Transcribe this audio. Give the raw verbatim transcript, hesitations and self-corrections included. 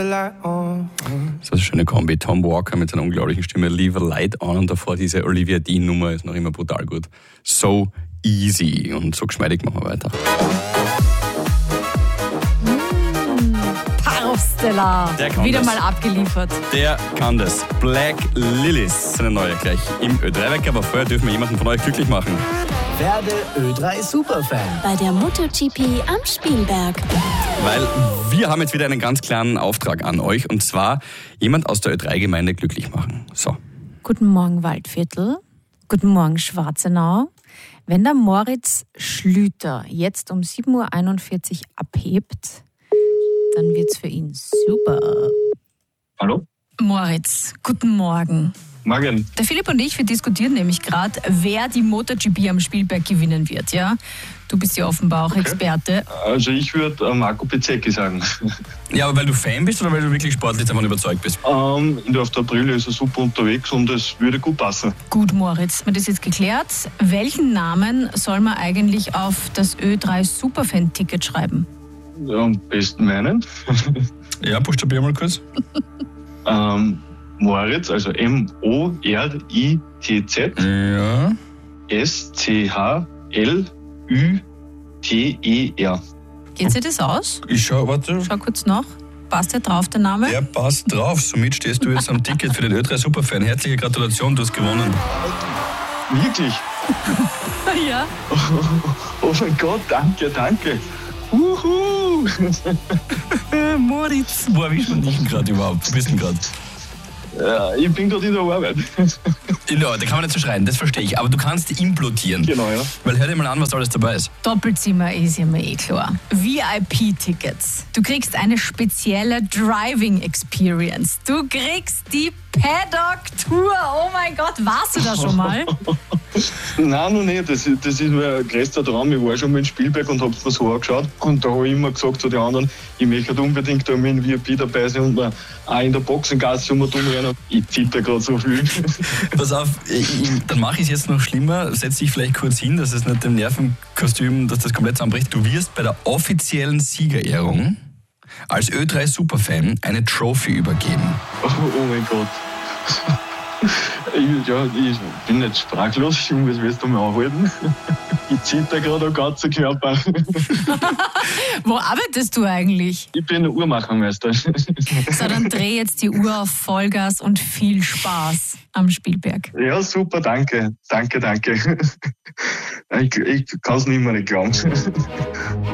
So eine schöne Kombi. Tom Walker mit seiner unglaublichen Stimme, Leave a Light On, und davor diese Olivia Dean-Nummer ist noch immer brutal gut. So easy, und so geschmeidig machen wir weiter. Stella, wieder das. mal abgeliefert. Der kann das. Black Lilies, seine neue gleich im Ö drei Wecker, aber vorher dürfen wir jemanden von euch glücklich machen. Werde Ö drei Superfan. Bei der MotoGP am Spielberg. Weil wir haben jetzt wieder einen ganz klaren Auftrag an euch, und zwar jemand aus der Ö drei Gemeinde glücklich machen. So. Guten Morgen Waldviertel, guten Morgen Schwarzenau. Wenn der Moritz Schlüter jetzt um sieben Uhr einundvierzig abhebt, dann wird's für ihn super. Hallo? Moritz, guten Morgen. Morgen. Der Philipp und ich, wir diskutieren nämlich gerade, wer die MotoGP am Spielberg gewinnen wird, ja? Du bist ja offenbar auch okay. Experte. Also ich würde äh, Marco Bezzecchi sagen. Ja, aber weil du Fan bist oder weil du wirklich sportlich davon überzeugt bist? Ähm, in der April ist er super unterwegs und es würde gut passen. Gut, Moritz, mir das jetzt geklärt. Welchen Namen soll man eigentlich auf das Ö drei Superfan-Ticket schreiben? Ja, am besten meinen. Ja, buchstabier mal kurz. ähm, Moritz, also M O R I T Z. Ja. S C H L Ü T E R. Geht sich das aus? Ich schau, warte. Schau kurz nach. Passt der drauf, der Name? Der passt drauf. Somit stehst du jetzt am Ticket für den Ö drei Superfan. Herzliche Gratulation, du hast gewonnen. Wirklich? Ja. Oh, oh mein Gott, danke, danke. Uhu. Moritz. Wo erwischt man dich gerade überhaupt? Wo bist du denn gerade? Ja, ich bin gerade in der Arbeit. Ja, da kann man nicht so schreien, das verstehe ich. Aber du kannst implodieren. Genau, ja. Weil hör dir mal an, was alles dabei ist. Doppelzimmer ist ja mir eh klar. V I P-Tickets. Du kriegst eine spezielle Driving Experience. Du kriegst die Paddock-Tour. Oh mein Gott, warst du da schon mal? Nein, noch nicht. Das, das ist mein größter Traum. Ich war schon mal in Spielberg und habe es mir so angeschaut. Und da habe ich immer gesagt zu den anderen, ich möchte unbedingt da mit dem V I P dabei sein und mir auch in der Boxengasse um und um rennen. Ich zitter gerade so viel. Pass auf, ich, ich, dann mache ich es jetzt noch schlimmer. Setz dich vielleicht kurz hin, dass es nicht dem Nervenkostüm, dass das komplett zusammenbricht. Du wirst bei der offiziellen Siegerehrung als Ö drei Superfan eine Trophy übergeben. Oh, oh mein Gott. Ich, ja, ich bin nicht sprachlos, was willst du mir anhalten? Ich zitter gerade am ganzen Körper. Wo arbeitest du eigentlich? Ich bin Uhrmachermeister. So, dann dreh jetzt die Uhr auf Vollgas und viel Spaß am Spielberg. Ja, super, danke. Danke, danke. Ich, ich kann es nicht mehr glauben.